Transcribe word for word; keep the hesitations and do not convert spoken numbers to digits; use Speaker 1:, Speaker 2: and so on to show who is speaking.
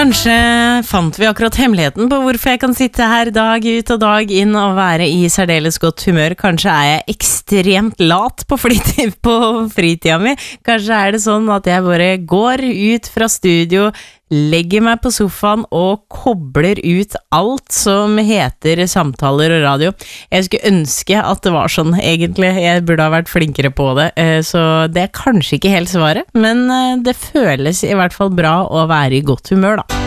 Speaker 1: Kanskje fant vi akkurat hemmeligheten på hvorfor jeg kan sitte her dag ut og dag inn og være i særdeles godt humør. Kanskje er jeg ekstremt lat på, fritid, på fritida mi. Kanskje er det sånn at jeg bare går ut fra studio, legger meg på sofaen og kobler ut alt som heter samtaler og radio. Jeg skulle ønske at det var sånn, egentlig. Jeg burde ha vært flinkere på det, så det er kanskje ikke helt svaret, men det føles i hvert fall bra å være i godt humør, da.